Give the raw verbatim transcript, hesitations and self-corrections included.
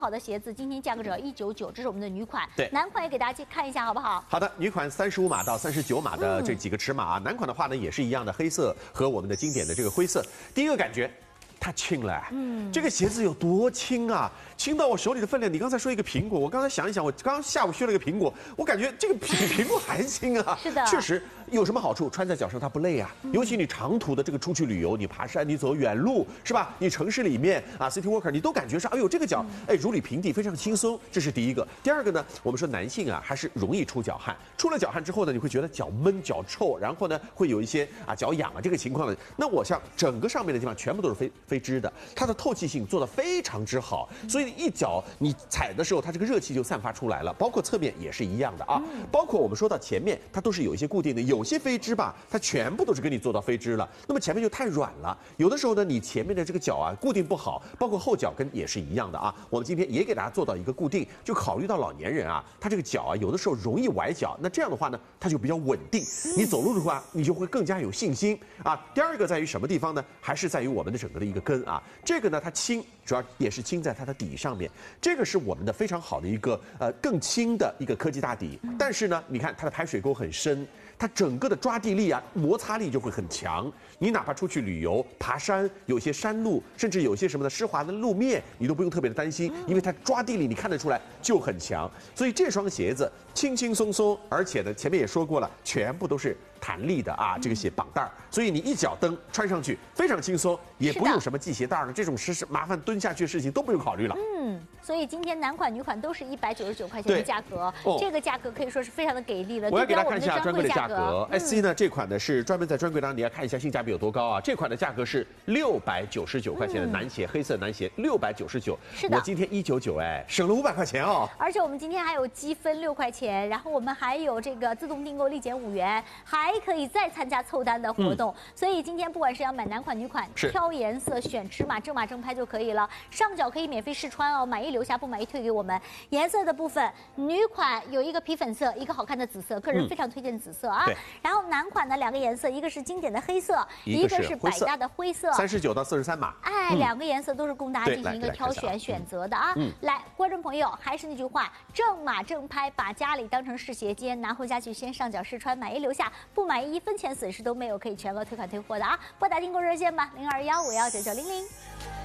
好的鞋子，今天价格只要一九九，这是我们的女款。 对， 男款也给大家看一下，好不好？ 好的，女款三十五码到三十九码的这几个尺码啊，嗯、男款的话呢也是一样的，黑色和我们的经典的这个灰色。第一个感觉。 太轻了，嗯，这个鞋子有多轻啊？轻到我手里的分量。你刚才说一个苹果，我刚才想一想，我刚刚下午削了一个苹果，我感觉这个比苹果还轻啊。 是的， 确实有什么好处？穿在脚上它不累啊。嗯、尤其你长途的这个出去旅游，你爬山，你走远路，是吧？你城市里面啊 ，city walker， 你都感觉上，哎呦，这个脚哎如履平地，非常轻松。这是第一个。第二个呢，我们说男性啊还是容易出脚汗，出了脚汗之后呢，你会觉得脚闷、脚臭，然后呢会有一些啊脚痒啊这个情况呢。那我像整个上面的地方全部都是非非织的，它的 透气性做得非常之好，所以一脚你踩的时候，它这个热气就散发出来了。包括侧面也是一样的啊，包括我们说到前面，它都是有一些固定的，有些飞织吧，它全部都是给你做到飞织了。那么前面就太软了，有的时候呢，你前面的这个脚啊固定不好，包括后脚跟也是一样的啊。我们今天也给大家做到一个固定，就考虑到老年人啊，他这个脚啊有的时候容易崴脚，那这样的话呢，它就比较稳定，你走路的话你就会更加有信心啊。第二个在于什么地方呢？还是在于我们的整个的一个跟啊，这个 呢，它轻，主要也是轻在它的底上面，这个是我们的非常好的一个呃更轻的一个科技大底。但是呢，你看它的排水沟很深，它整个的抓地力啊、摩擦力就会很强。你哪怕出去旅游、爬山，有些山路，甚至有些什么的湿滑的路面，你都不用特别的担心，因为它抓地力你看得出来就很强。所以这双鞋子轻轻松松，而且呢，前面也说过了，全部都是 弹力的啊，这个鞋绑带儿，所以你一脚蹬穿上去非常轻松，也不用什么系鞋带儿的这种事事麻烦蹲下去的事情都不用考虑了。 嗯，所以今天男款、女款都是一百九十九块钱的价格， 哦、 这个价格可以说是非常的给力了。 我要给大家看一下专柜的价格。 格 ，S C 呢这款呢是专门在专柜当中，你要看一下性价比有多高啊。这款的价格是六百九十九块钱的男鞋，嗯、黑色男鞋六百九十九。 是的， 我今天一九九，哎，省了五百块钱哦。 而且我们今天还有积分六块钱，然后我们还有这个自动订购立减五元，还可以再参加 凑单的活动，嗯、所以今天不管是要买男款、女款，挑颜色、选尺码、正码正拍就可以了。上脚可以免费试穿哦，满意留下，不满意退给我们。颜色的部分，女款有一个皮粉色，一个好看的紫色，个人非常推荐紫色啊。嗯、然后男款呢，两个颜色，一个是经典的黑色，一个是百搭的灰色， 三十九到四十三码。 哎，嗯、两个颜色都是供大家进行一个挑选选择的啊。嗯、来，观众朋友，还是那句话，正码正拍，把家里当成试鞋间，拿回家去先上脚试穿，满意留下，不满意一分钱损失 都没有，可以全额退款退货的啊！拨打订购热线吧，零二幺五幺九九零零。